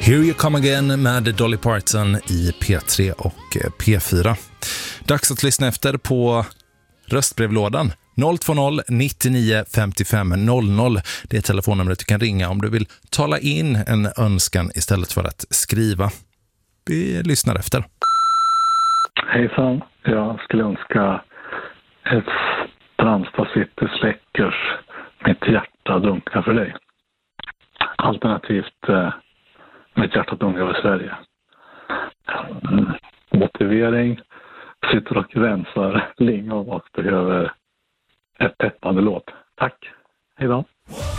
Here You Come Again med Dolly Parton i P3 och P4. Dags att lyssna efter på röstbrevlådan. 020 99 55 00. Det är telefonnumret du kan ringa om du vill tala in en önskan istället för att skriva. Vi lyssnar efter. Hejsan, jag skulle önska ett Strandstad City Släckers Mitt hjärta dunkar för dig. Alternativt Mitt hjärta dunkar för Sverige. Motivering, sitter och rensar lingon och behöver ett peppande låt. Tack, hej då.